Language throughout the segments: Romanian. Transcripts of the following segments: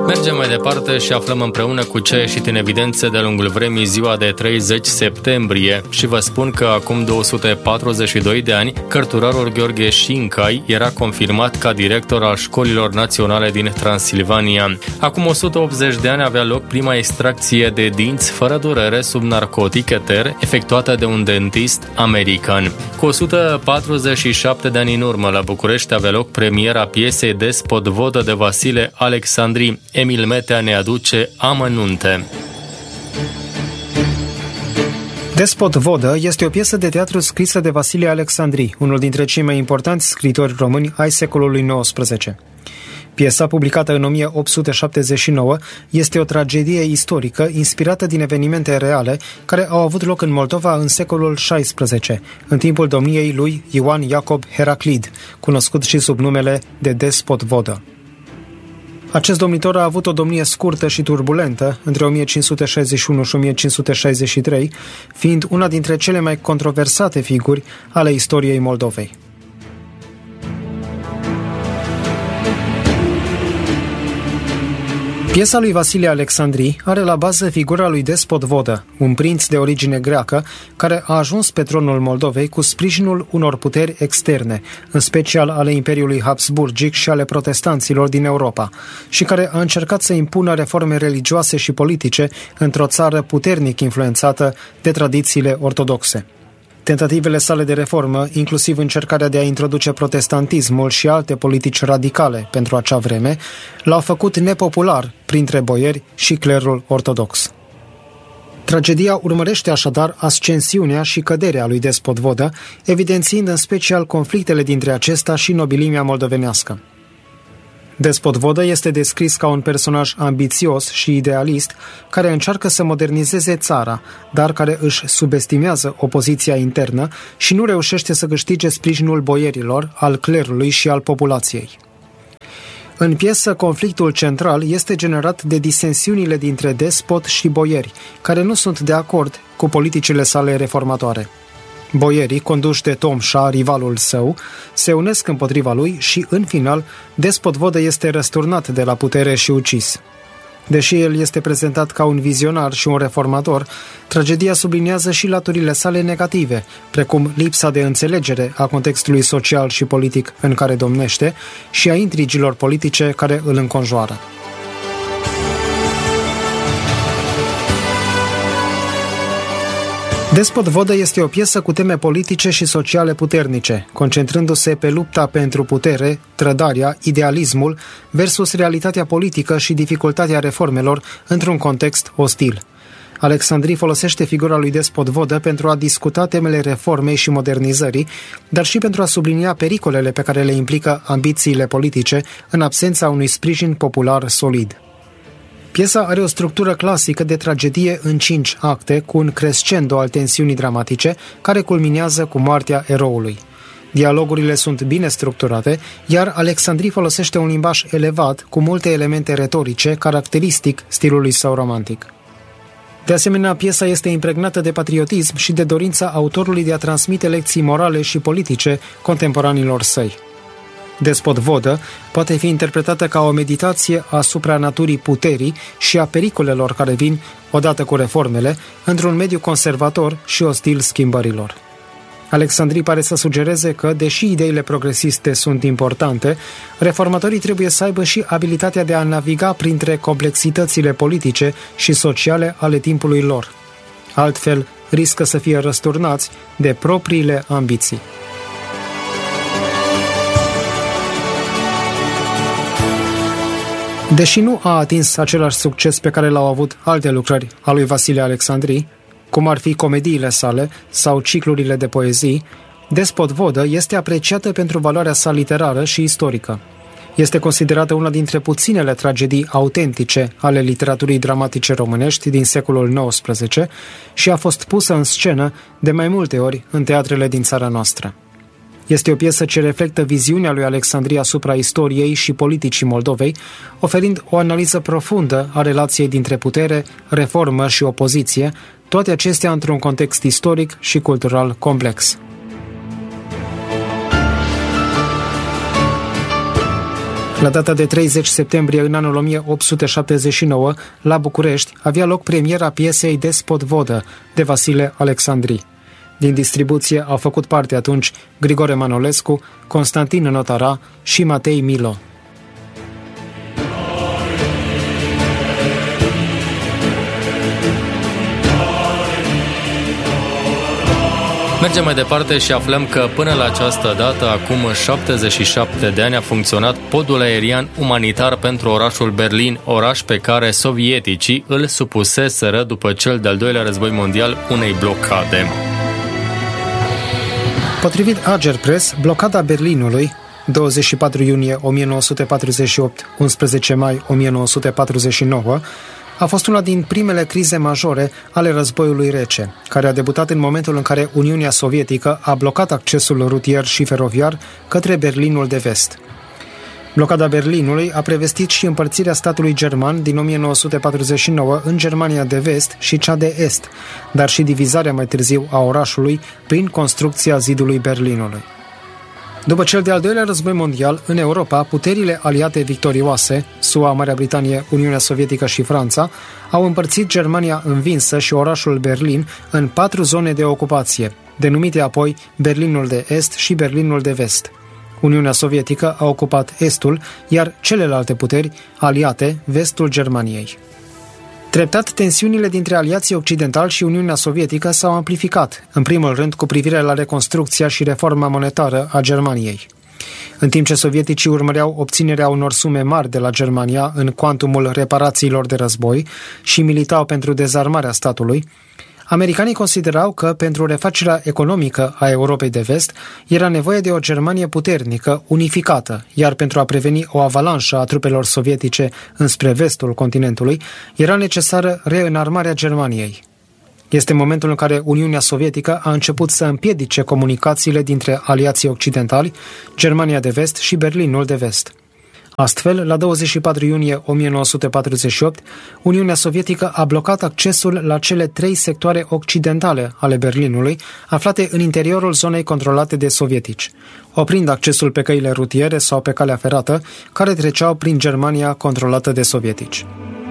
Mergem mai departe și aflăm împreună cu ce a ieșit în evidență de-a lungul vremii ziua de 30 septembrie și vă spun că acum 242 de ani, cărturarul Gheorghe Șincai era confirmat ca director al școlilor naționale din Transilvania. Acum 180 de ani avea loc prima extracție de dinți fără durere sub narcotic eter, efectuată de un dentist american. Cu 147 de ani în urmă, la București avea loc premiera piesei Despot Vodă de Vasile Alexandri. Emil Metea ne aduce amănunte. Despot Vodă este o piesă de teatru scrisă de Vasile Alexandri, unul dintre cei mai importanți scriitori români ai secolului XIX. Piesa, publicată în 1879, este o tragedie istorică inspirată din evenimente reale care au avut loc în Moldova în secolul XVI, în timpul domniei lui Ioan Iacob Heraclid, cunoscut și sub numele de Despot Vodă. Acest domnitor a avut o domnie scurtă și turbulentă, între 1561 și 1563, fiind una dintre cele mai controversate figuri ale istoriei Moldovei. Piesa lui Vasile Alexandri are la bază figura lui Despot Vodă, un prinț de origine greacă care a ajuns pe tronul Moldovei cu sprijinul unor puteri externe, în special ale Imperiului Habsburgic și ale protestanților din Europa, și care a încercat să impună reforme religioase și politice într-o țară puternic influențată de tradițiile ortodoxe. Tentativele sale de reformă, inclusiv încercarea de a introduce protestantismul și alte politici radicale pentru acea vreme, l-au făcut nepopular printre boieri și clerul ortodox. Tragedia urmărește așadar ascensiunea și căderea lui Despot Vodă, evidențiind în special conflictele dintre acesta și nobilimea moldovenească. Despot Vodă este descris ca un personaj ambițios și idealist care încearcă să modernizeze țara, dar care își subestimează opoziția internă și nu reușește să câștige sprijinul boierilor, al clerului și al populației. În piesă, conflictul central este generat de disensiunile dintre despot și boieri, care nu sunt de acord cu politicile sale reformatoare. Boierii, conduși de Tomșa, rivalul său, se unesc împotriva lui și, în final, Despot Vodă este răsturnat de la putere și ucis. Deși el este prezentat ca un vizionar și un reformator, tragedia subliniază și laturile sale negative, precum lipsa de înțelegere a contextului social și politic în care domnește și a intrigilor politice care îl înconjoară. Despot Vodă este o piesă cu teme politice și sociale puternice, concentrându-se pe lupta pentru putere, trădarea, idealismul versus realitatea politică și dificultatea reformelor într-un context ostil. Alexandri folosește figura lui Despot Vodă pentru a discuta temele reformei și modernizării, dar și pentru a sublinia pericolele pe care le implică ambițiile politice în absența unui sprijin popular solid. Piesa are o structură clasică de tragedie în 5 acte, cu un crescendo al tensiunii dramatice, care culminează cu moartea eroului. Dialogurile sunt bine structurate, iar Alexandri folosește un limbaj elevat, cu multe elemente retorice, caracteristic stilului său romantic. De asemenea, piesa este impregnată de patriotism și de dorința autorului de a transmite lecții morale și politice contemporanilor săi. Despot Vodă poate fi interpretată ca o meditație asupra naturii puterii și a pericolelor care vin odată cu reformele într-un mediu conservator și ostil schimbărilor. Alexandri pare să sugereze că, deși ideile progresiste sunt importante, reformatorii trebuie să aibă și abilitatea de a naviga printre complexitățile politice și sociale ale timpului lor. Altfel, riscă să fie răsturnați de propriile ambiții. Deși nu a atins același succes pe care l-au avut alte lucrări a lui Vasile Alexandri, cum ar fi comediile sale sau ciclurile de poezii, Despot Vodă este apreciată pentru valoarea sa literară și istorică. Este considerată una dintre puținele tragedii autentice ale literaturii dramatice românești din secolul XIX și a fost pusă în scenă de mai multe ori în teatrele din țara noastră. Este o piesă ce reflectă viziunea lui Alexandri asupra istoriei și politicii Moldovei, oferind o analiză profundă a relației dintre putere, reformă și opoziție, toate acestea într-un context istoric și cultural complex. La data de 30 septembrie în anul 1879, la București, avea loc premiera piesei Despot Vodă, de Vasile Alexandri. Din distribuție au făcut parte atunci Grigore Manolescu, Constantin Notara și Matei Milo. Mergem mai departe și aflăm că până la această dată, acum 77 de ani, a funcționat podul aerian umanitar pentru orașul Berlin, oraș pe care sovieticii îl supuseseră după cel de-al doilea război mondial unei blocade. Potrivit Agerpres, blocada Berlinului, 24 iunie 1948, 11 mai 1949, a fost una din primele crize majore ale războiului rece, care a debutat în momentul în care Uniunea Sovietică a blocat accesul rutier și feroviar către Berlinul de Vest. Blocada Berlinului a prevestit și împărțirea statului german din 1949 în Germania de Vest și cea de Est, dar și divizarea mai târziu a orașului prin construcția zidului Berlinului. După cel de-al doilea război mondial, în Europa, puterile aliate victorioase, SUA, Marea Britanie, Uniunea Sovietică și Franța, au împărțit Germania învinsă și orașul Berlin în 4 zone de ocupație, denumite apoi Berlinul de Est și Berlinul de Vest. Uniunea Sovietică a ocupat Estul, iar celelalte puteri aliate, Vestul Germaniei. Treptat, tensiunile dintre aliații occidentali și Uniunea Sovietică s-au amplificat, în primul rând cu privire la reconstrucția și reforma monetară a Germaniei. În timp ce sovieticii urmăreau obținerea unor sume mari de la Germania în cuantumul reparațiilor de război și militau pentru dezarmarea statului, americanii considerau că pentru refacerea economică a Europei de Vest era nevoie de o Germanie puternică, unificată, iar pentru a preveni o avalanșă a trupelor sovietice înspre vestul continentului, era necesară reînarmarea Germaniei. Este momentul în care Uniunea Sovietică a început să împiedice comunicațiile dintre aliații occidentali, Germania de Vest și Berlinul de Vest. Astfel, la 24 iunie 1948, Uniunea Sovietică a blocat accesul la cele 3 sectoare occidentale ale Berlinului, aflate în interiorul zonei controlate de sovietici, oprind accesul pe căile rutiere sau pe calea ferată, care treceau prin Germania controlată de sovietici.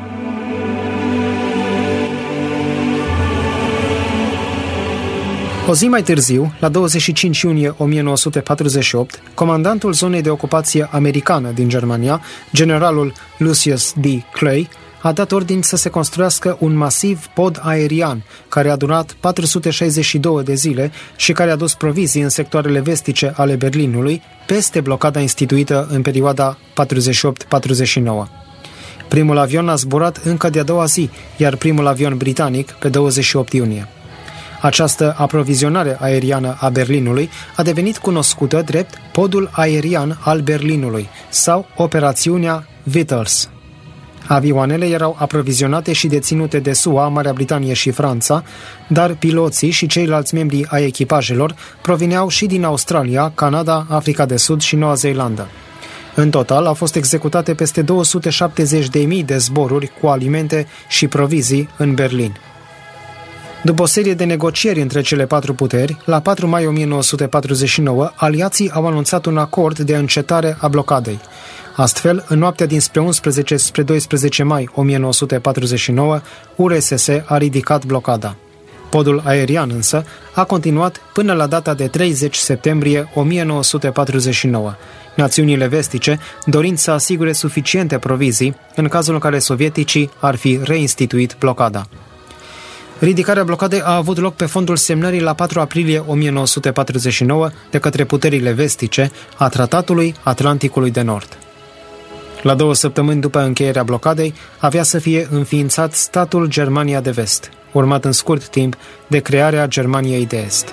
O zi mai târziu, la 25 iunie 1948, comandantul zonei de ocupație americană din Germania, generalul Lucius D. Clay, a dat ordin să se construiască un masiv pod aerian, care a durat 462 de zile și care a dus provizii în sectoarele vestice ale Berlinului, peste blocada instituită în perioada 48-49. Primul avion a zburat încă de-a doua zi, iar primul avion britanic pe 28 iunie. Această aprovizionare aeriană a Berlinului a devenit cunoscută drept podul aerian al Berlinului sau operațiunea Vittles. Avioanele erau aprovizionate și deținute de SUA, Marea Britanie și Franța, dar piloții și ceilalți membri ai echipajelor provineau și din Australia, Canada, Africa de Sud și Noua Zeelandă. În total au fost executate peste 270.000 de zboruri cu alimente și provizii în Berlin. După o serie de negocieri între cele 4 puteri, la 4 mai 1949, aliații au anunțat un acord de încetare a blocadei. Astfel, în noaptea dinspre 11 spre 12 mai 1949, URSS a ridicat blocada. Podul aerian însă a continuat până la data de 30 septembrie 1949, națiunile vestice dorind să asigure suficiente provizii în cazul în care sovieticii ar fi reinstituit blocada. Ridicarea blocadei a avut loc pe fondul semnării la 4 aprilie 1949 de către puterile vestice a Tratatului Atlanticului de Nord. La 2 săptămâni după încheierea blocadei, avea să fie înființat statul Germania de Vest, urmat în scurt timp de crearea Germaniei de Est.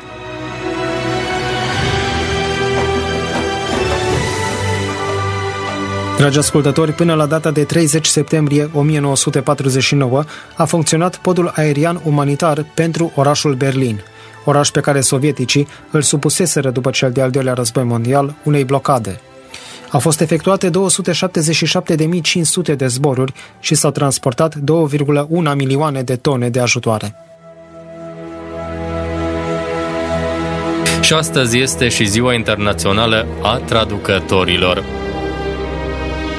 Dragi ascultători, până la data de 30 septembrie 1949 a funcționat podul aerian umanitar pentru orașul Berlin, oraș pe care sovieticii îl supuseseră după cel de-al doilea război mondial unei blocade. Au fost efectuate 277.500 de zboruri și s-au transportat 2,1 milioane de tone de ajutoare. Și astăzi este și Ziua Internațională a Traducătorilor.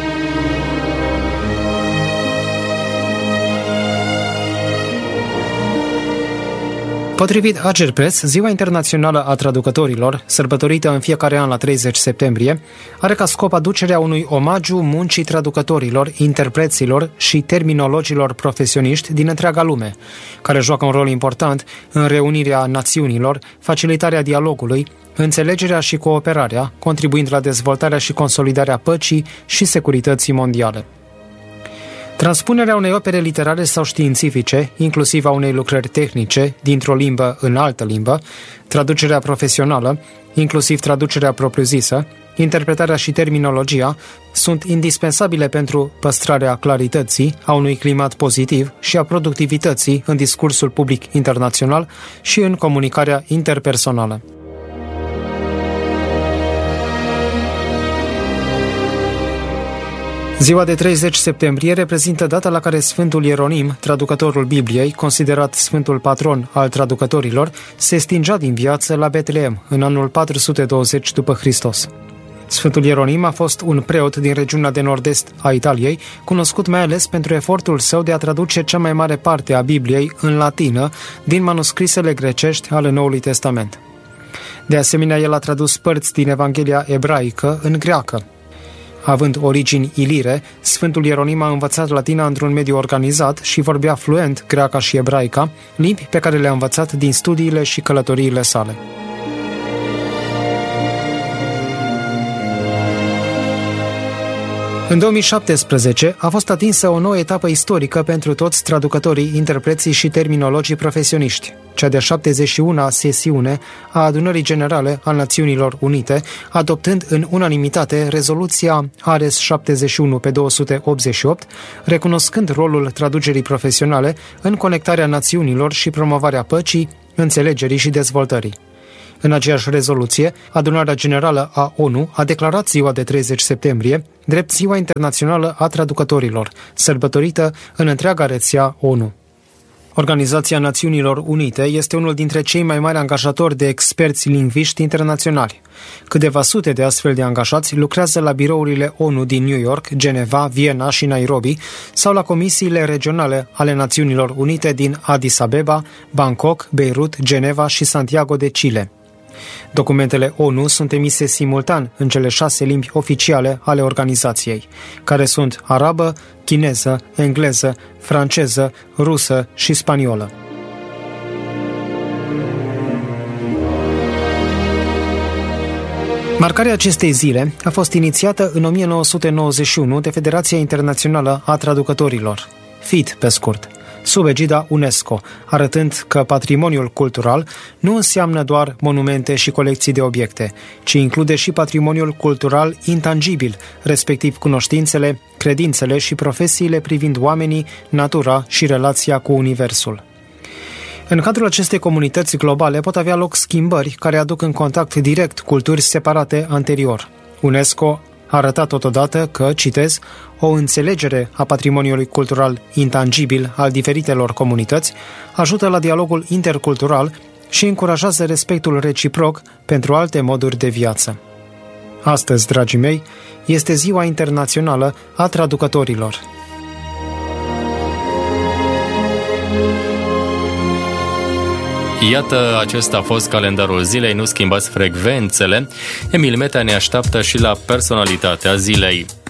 Potrivit Agerpress, Ziua Internațională a Traducătorilor, sărbătorită în fiecare an la 30 septembrie, are ca scop aducerea unui omagiu muncii traducătorilor, interpreților și terminologilor profesioniști din întreaga lume, care joacă un rol important în reunirea națiunilor, facilitarea dialogului, înțelegerea și cooperarea, contribuind la dezvoltarea și consolidarea păcii și securității mondiale. Transpunerea unei opere literare sau științifice, inclusiv a unei lucrări tehnice, dintr-o limbă în altă limbă, traducerea profesională, inclusiv traducerea propriu-zisă, interpretarea și terminologia, sunt indispensabile pentru păstrarea clarității, a unui climat pozitiv și a productivității în discursul public internațional și în comunicarea interpersonală. Ziua de 30 septembrie reprezintă data la care Sfântul Ieronim, traducătorul Bibliei, considerat Sfântul Patron al traducătorilor, se stingea din viață la Betleem, în anul 420 după Hristos. Sfântul Ieronim a fost un preot din regiunea de nord-est a Italiei, cunoscut mai ales pentru efortul său de a traduce cea mai mare parte a Bibliei în latină din manuscrisele grecești ale Noului Testament. De asemenea, el a tradus părți din Evanghelia ebraică în greacă. Având origini ilire, Sfântul Ieronim a învățat latina într-un mediu organizat și vorbea fluent greaca și ebraica, limbi pe care le-a învățat din studiile și călătoriile sale. În 2017 a fost atinsă o nouă etapă istorică pentru toți traducătorii, interpreții și terminologii profesioniști, cea de-a 71-a sesiune a Adunării Generale a Națiunilor Unite, adoptând în unanimitate rezoluția Ares 71/288, recunoscând rolul traducerii profesionale în conectarea națiunilor și promovarea păcii, înțelegerii și dezvoltării. În aceeași rezoluție, Adunarea Generală a ONU a declarat ziua de 30 septembrie drept Ziua Internațională a Traducătorilor, sărbătorită în întreaga rețea ONU. Organizația Națiunilor Unite este unul dintre cei mai mari angajatori de experți lingviști internaționali. Câteva sute de astfel de angajați lucrează la birourile ONU din New York, Geneva, Viena și Nairobi sau la comisiile regionale ale Națiunilor Unite din Addis Abeba, Bangkok, Beirut, Geneva și Santiago de Chile. Documentele ONU sunt emise simultan în cele 6 limbi oficiale ale organizației, care sunt arabă, chineză, engleză, franceză, rusă și spaniolă. Marcarea acestei zile a fost inițiată în 1991 de Federația Internațională a Traducătorilor, FIT pe scurt, sub egida UNESCO, arătând că patrimoniul cultural nu înseamnă doar monumente și colecții de obiecte, ci include și patrimoniul cultural intangibil, respectiv cunoștințele, credințele și profesiile privind oamenii, natura și relația cu Universul. În cadrul acestei comunități globale pot avea loc schimbări care aduc în contact direct culturi separate anterior. UNESCO a arătat totodată că, citez, o înțelegere a patrimoniului cultural intangibil al diferitelor comunități ajută la dialogul intercultural și încurajează respectul reciproc pentru alte moduri de viață. Astăzi, dragii mei, este Ziua Internațională a Traducătorilor. Iată, acesta a fost calendarul zilei, nu schimbați frecvențele. Emil Metea ne așteaptă și la personalitatea zilei.